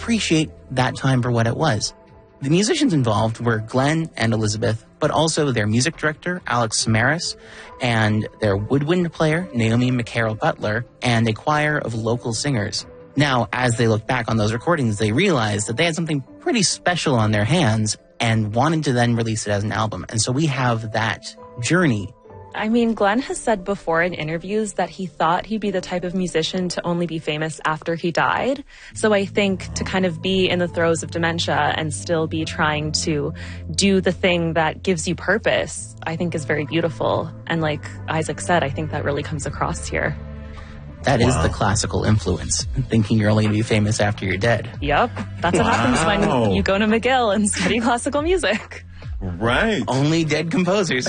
appreciate that time for what it was. The musicians involved were Glenn and Elizabeth, but also their music director, Alex Samaras, and their woodwind player, Naomi McCarroll Butler, and a choir of local singers. Now, as they look back on those recordings, they realized that they had something pretty special on their hands and wanted to then release it as an album. And so we have that journey. I mean, Glenn has said before in interviews that he thought he'd be the type of musician to only be famous after he died. So I think to kind of be in the throes of dementia and still be trying to do the thing that gives you purpose, I think is very beautiful. And like Isaac said, I think that really comes across here. That is the classical influence, thinking you're only going to be famous after you're dead. Yep. That's what happens when you go to McGill and study classical music. Right. Only dead composers.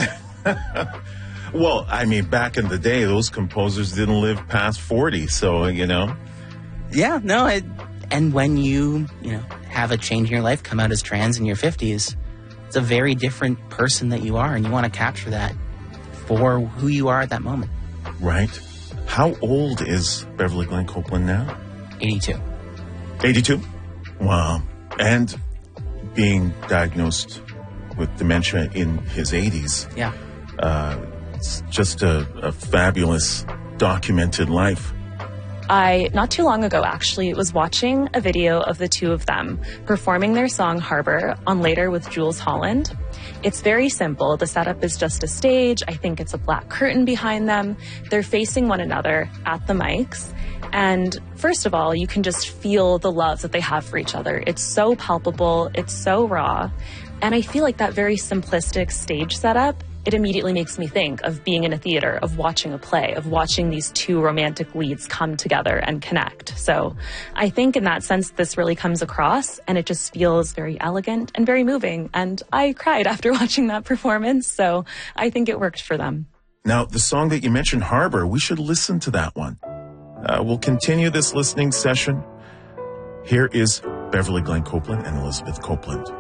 Well, I mean, back in the day, those composers didn't live past 40, so, Yeah, no, and when you have a change in your life, come out as trans in your 50s, it's a very different person that you are, and you want to capture that for who you are at that moment. Right. How old is Beverly Glenn Copeland now? 82. 82? Wow. And being diagnosed with dementia in his 80s. Yeah. It's just a fabulous documented life. I, not too long ago actually, was watching a video of the two of them performing their song Harbor on Later with Jules Holland. It's very simple. The setup is just a stage. I think it's a black curtain behind them. They're facing one another at the mics. And first of all, you can just feel the love that they have for each other. It's so palpable. It's so raw. And I feel like that very simplistic stage setup, it immediately makes me think of being in a theater, of watching a play, of watching these two romantic leads come together and connect. So I think in that sense, this really comes across and it just feels very elegant and very moving. And I cried after watching that performance. So I think it worked for them. Now, the song that you mentioned, Harbor, we should listen to that one. We'll continue this listening session. Here is Beverly Glenn Copeland and Elizabeth Copeland.